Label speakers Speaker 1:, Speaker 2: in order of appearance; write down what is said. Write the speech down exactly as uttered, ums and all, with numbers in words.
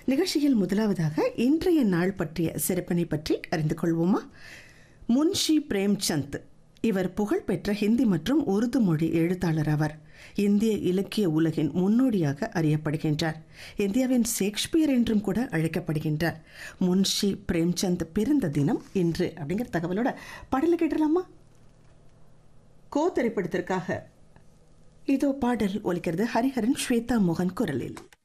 Speaker 1: நிகழ்ச்சியில் முதலாவதாக இன்றைய நாள் பற்றிய சிறப்பினை பற்றி அறிந்து கொள்வோமா? முன்ஷி பிரேம்சந்த் இவர் புகழ்பெற்ற ஹிந்தி மற்றும் உருது மொழி எழுத்தாளர். அவர் இந்திய இலக்கிய உலகின் முன்னோடியாக அறியப்படுகின்றார். இந்தியாவின் ஷேக்ஸ்பியர் என்றும் கூட அழைக்கப்படுகின்றார். முன்ஷி பிரேம்சந்த் பிறந்த தினம் இன்று அப்படிங்கிற தகவலோட பாடலை கேட்டலாமா? கோ திரைப்படத்திற்காக இதோ பாடல் ஒலிக்கிறது. ஹரிஹரன், ஸ்வேதா மோகன் குரலில்.